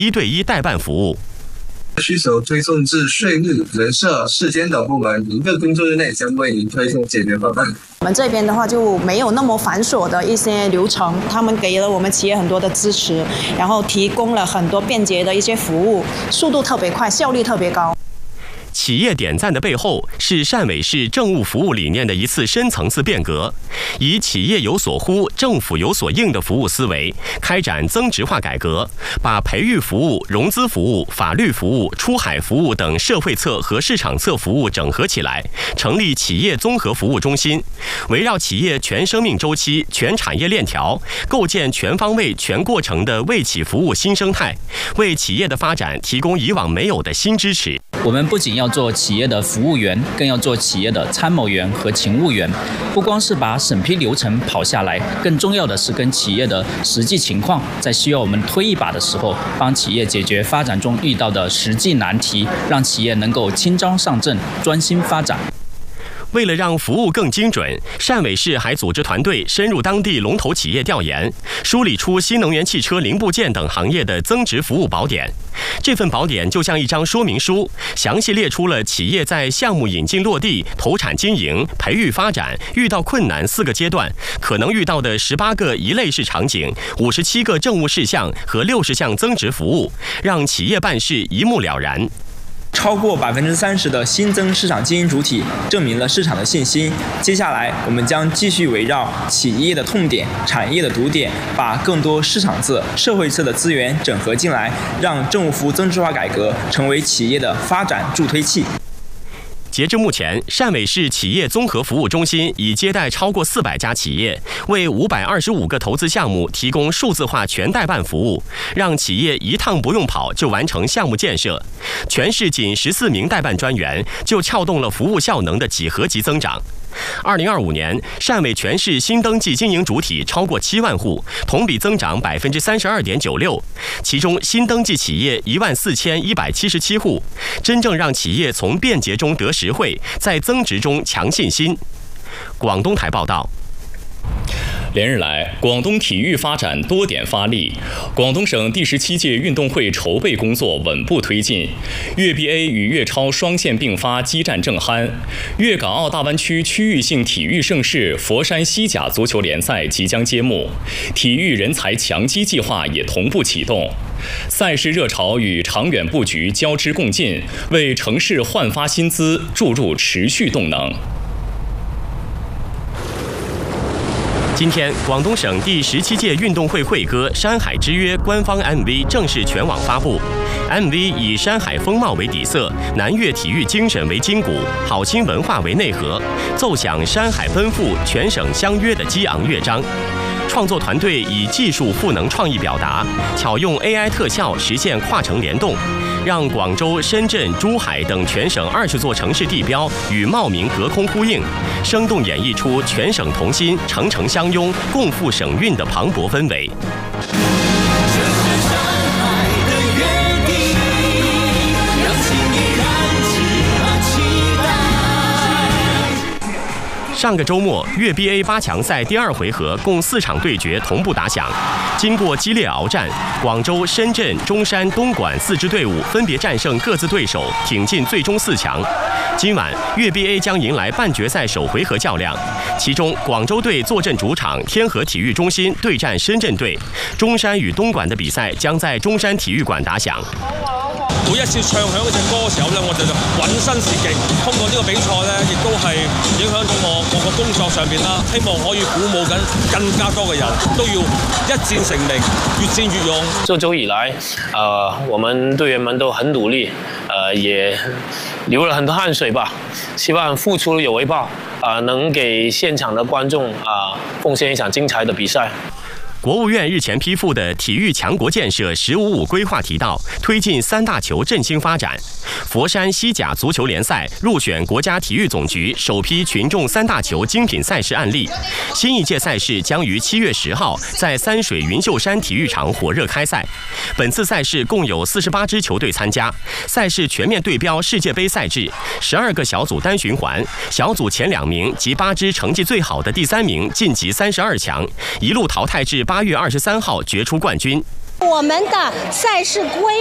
1对1代办服务。 需求推送至税务、人社、市监等部门，1个工作日内将为您推送解决方案。 我们这边的话就没有那么繁琐的一些流程，他们给了我们企业很多的支持，然后提供了很多便捷的一些服务，速度特别快，效率特别高。 企业点赞的背后是汕尾市政务服务理念的一次深层次变革，以企业有所呼、政府有所应的服务思维，开展增值化改革，把培育服务、融资服务、法律服务、出海服务等社会侧和市场侧服务整合起来，成立企业综合服务中心，围绕企业全生命周期、全产业链条，构建全方位、全过程的为企服务新生态，为企业的发展提供以往没有的新支持。 我们不仅要做企业的服务员，更要做企业的参谋员和勤务员，不光是把审批流程跑下来，更重要的是跟企业的实际情况，在需要我们推一把的时候，帮企业解决发展中遇到的实际难题，让企业能够轻装上阵，专心发展。 为了让服务更精准，汕尾市还组织团队深入当地龙头企业调研，梳理出新能源汽车零部件等行业的增值服务宝典。这份宝典就像一张说明书，详细列出了企业在项目引进落地、投产经营、培育发展遇到困难4个阶段，可能遇到的18个一类式场景、57个政务事项和60项增值服务，让企业办事一目了然。 超过30%的新增市场经营主体，证明了市场的信心。接下来，我们将继续围绕企业的痛点、产业的堵点，把更多市场侧、社会侧的资源整合进来，让政务服务增值化改革成为企业的发展助推器。 截至目前，汕尾市企业综合服务中心已接待超过400家企业，为525个投资项目提供数字化全代办服务，让企业一趟不用跑就完成项目建设。全市仅14名代办专员，就撬动了服务效能的几何级增长。2025年，汕尾全市新登记经营主体超过7万户，同比增长32.96%，其中新登记企业14177户，真正让企业从便捷中得实惠，在增值中强信心。广东台报道。 连日来，广东体育发展多点发力，广东省第17届运动会筹备工作稳步推进，粤 BA 与粤超双线并发，激战正酣。粤港澳大湾区区域性体育盛事佛山西甲足球联赛即将揭幕，体育人才强基计划也同步启动。赛事热潮与长远布局交织共进，为城市焕发新姿注入持续动能。 今天，广东省第17届运动会会歌《山海之约》官方 MV 正式全网发布。MV 以山海风貌为底色，南粤体育精神为筋骨，好心文化为内核，奏响山海奔赴、全省相约的激昂乐章。创作团队以技术赋能创意表达，巧用 AI 特效实现跨城联动，让广州、深圳、珠海等全省20座城市地标与茂名隔空呼应，生动演绎出全省同心、城城相拥、共赴省运的磅礴氛围。上个周末，粤 BA 8强赛第2回合共4场对决同步打响。经过激烈鏖战，广州、深圳、中山、东莞4支队伍分别战胜各自对手，挺进最终4强。今晚，粤 BA 将迎来半决赛首回合较量，其中广州队坐镇主场天河体育中心对战深圳队，中山与东莞的比赛将在中山体育馆打響。 每一次唱響嗰隻歌嘅時候咧，我就渾身是勁。通過呢個比賽咧，亦都係影響到我個工作上邊啦。希望可以鼓舞緊更加多嘅人，都要一戰成名，越戰越勇。 這週以來，我們隊員們都很努力，也流了很多汗水吧。希望付出有回報，能給現場的觀眾奉獻一場精彩的比賽。 国务院日前批复的体育强国建设“15+5”规划提到，推进3大球振兴发展。佛山西甲足球联赛入选国家体育总局首批群众3大球精品赛事案例。新一届赛事将于7月10号在三水云秀山体育场火热开赛。本次赛事共有48支球队参加，赛事全面对标世界杯赛制，12个小组单循环，小组前2名及8支成绩最好的第3名晋级32强，一路淘汰至8月23号决出冠军。 我们的赛事规